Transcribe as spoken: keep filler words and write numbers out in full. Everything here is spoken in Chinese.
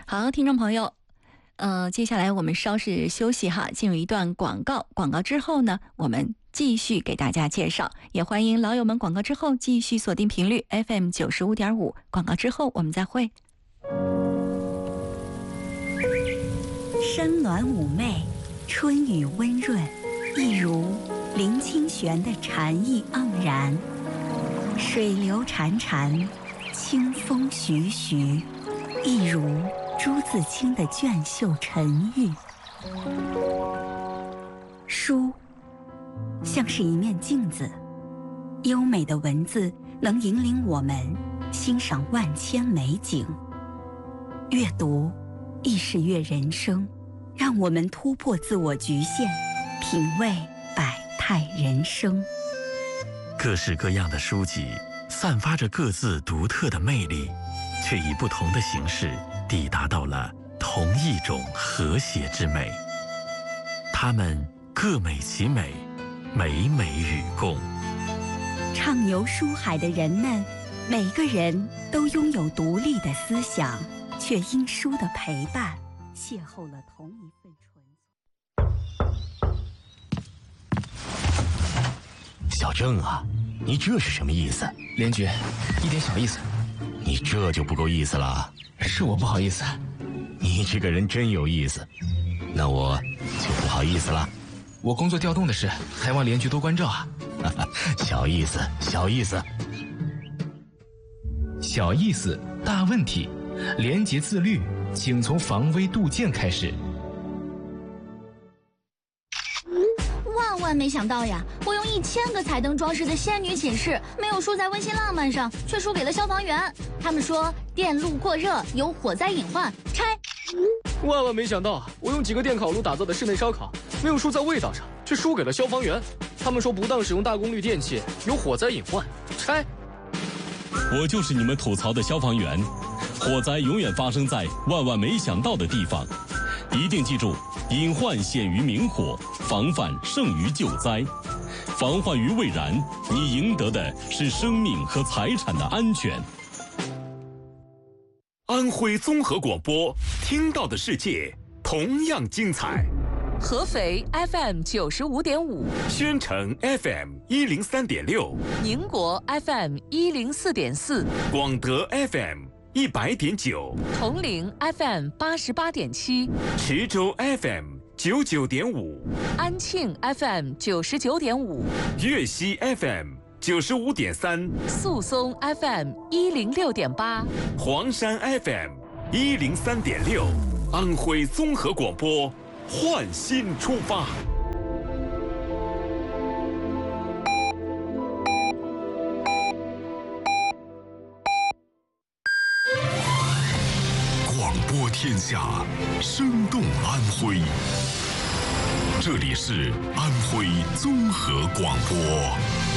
好，听众朋友，呃，接下来我们稍事休息哈，进入一段广告。广告之后呢，我们继续给大家介绍，也欢迎老友们广告之后继续锁定频率 F M 九十五点五。广告之后我们再会。 山峦妩媚，春雨温润，一如林清玄的禅意盎然，水流潺潺，清风徐徐，一如朱自清的隽秀沉郁。书像是一面镜子，优美的文字能引领我们欣赏万千美景。阅读亦是阅人生，让我们突破自我局限，品味百态人生。 各式各样的书籍散发着各自独特的魅力，却以不同的形式抵达到了同一种和谐之美。它们各美其美，美美与共。 畅游书海的人们，每个人都拥有独立的思想，却因书的陪伴，邂逅了同一份纯粹。 小郑啊，你这是什么意思？ 连局，一点小意思。 你这就不够意思了。 是我不好意思。 你这个人真有意思，那我就不好意思了。 我工作调动的事，还望连局多关照啊。 小意思，小意思。 小意思，大问题。廉洁自律，请从防微杜渐开始。 万万没想到呀！我用一千个彩灯装饰的仙女寝室，没有输在温馨浪漫上，却输给了消防员。他们说电路过热有火灾隐患，拆。 万万没想到，我用几个电烤炉打造的室内烧烤，没有输在味道上，却输给了消防员。他们说不当使用大功率电器有火灾隐患，拆。 我就是你们吐槽的消防员。火灾永远发生在万万没想到的地方，一定记住，隐患显于明火，防范胜于救灾。防患于未然，你赢得的是生命和财产的安全。 安徽综合广播，听到的世界同样精彩。 合肥 F M 九十五点五， 宣城 F M 一零三点六， 宁国 F M 一零四点四， 广德 F M一百点九， 铜陵 F M 八十八点七， 池州 F M 九九点五， 安庆 F M 九十九点五， 粤西 F M 九十五点三， 宿松 F M 一零六点八， 黄山 F M 一零三点六，安徽综合广播，焕新出发。 播天下，生动安徽。这里是安徽综合广播。